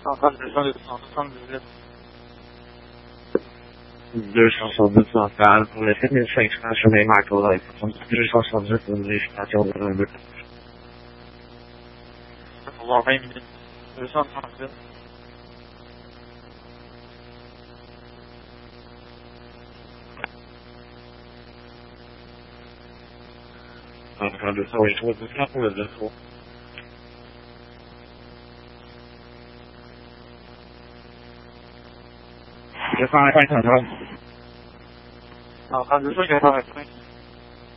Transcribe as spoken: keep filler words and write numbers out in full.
cent deux cent soixante-dix-huit. deux cent soixante-dix pour le sept mille cinq cents chemin Marco-Life. deux cent soixante-dix pour une vérification de un deux. Pour voir vingt minutes. deux cent trente-huit. Encore deux cents, oui, trois deux cents pour le deux cents. deux cent vingt-cinq, Entendu ça, quatre-vingt-cinq.